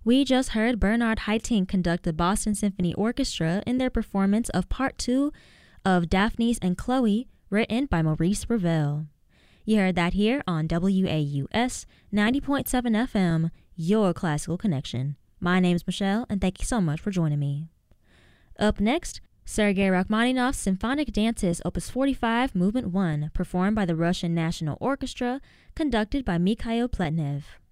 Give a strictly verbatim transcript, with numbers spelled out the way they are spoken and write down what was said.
We just heard Bernard Haitink conduct the Boston Symphony Orchestra in their performance of Part two of Daphnis and Chloe, written by Maurice Ravel. You heard that here on W A U S ninety point seven F M, your classical connection. My name's Michelle, and thank you so much for joining me. Up next, Sergei Rachmaninoff's Symphonic Dances Opus forty-five, Movement one, performed by the Russian National Orchestra, conducted by Mikhail Pletnev.